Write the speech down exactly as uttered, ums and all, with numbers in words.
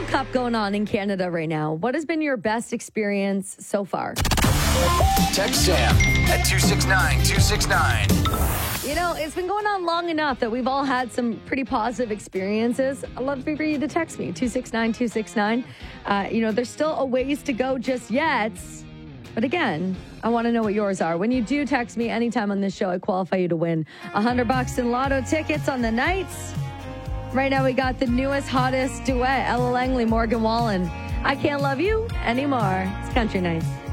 World Cup going on in Canada right now. What has been your best experience so far? Text Sam at two six nine two six nine. You know, it's been going on long enough that we've all had some pretty positive experiences. I'd love for you to text me, two six nine two six nine. Uh, you know, there's still a ways to go just yet. But again, I want to know what yours are. When you do text me anytime on this show, I qualify you to win one hundred bucks in lotto tickets on the nights. Right now, we got the newest, hottest duet, Ella Langley, Morgan Wallen. I Can't Love You Anymore. It's Country Nights.